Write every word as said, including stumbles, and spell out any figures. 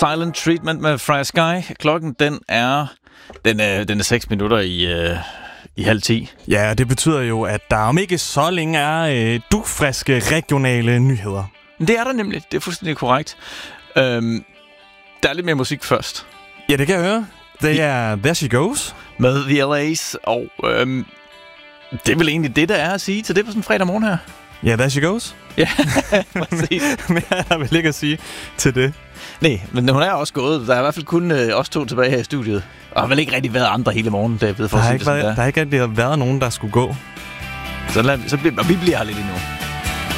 Silent Treatment med Freya Sky. Klokken, den er, den er, den er seks minutter i, uh, i halv ti. Ja, det betyder jo, at der om ikke så længe er uh, dugfriske regionale nyheder. Det er der nemlig. Det er fuldstændig korrekt. Um, der er lidt mere musik først. Ja, det kan jeg høre. Det er There She Goes med The L A's, og um, det er vel egentlig det, der er at sige til det på sådan en fredag morgen her. Ja, There She Goes. Ja, præcis. Men jeg har vel ikke at sige til det. Nej, men hun er også gået. Der er i hvert fald kun øh, os to tilbage her i studiet. Og har vel ikke rigtig været andre hele morgen, David, for der at har sige ikke det været, der. Der har ikke rigtig været nogen, der skulle gå. Så, lad, så bliver, og vi bliver her lidt endnu.